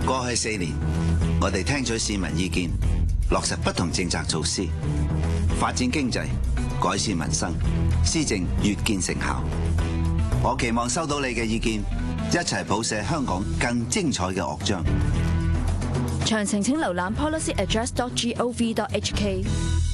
過去4年，我哋聽取市民意見，落實不同政策措施，發展經濟，改善民生，施政越見成效。我期望收到你嘅意見，一齊譜寫香港更精彩嘅樂章。 詳情請瀏覽policyaddress.gov.hk。